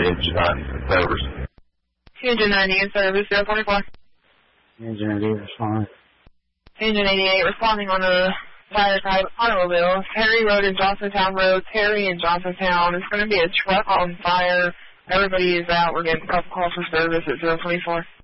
Engine 9 service. Engine 98 service, 044. Engine 88 responding. Engine 88 responding on a fire type automobile. Terry Road and Johnsontown Road. Terry and Johnsontown. It's going to be a truck on fire. Everybody is out. We're getting a couple calls for service at 024.